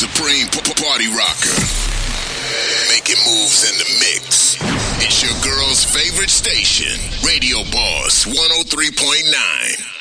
supreme party rocker. Making moves in the mix. It's your girl's favorite station, Radio Boss 103.9.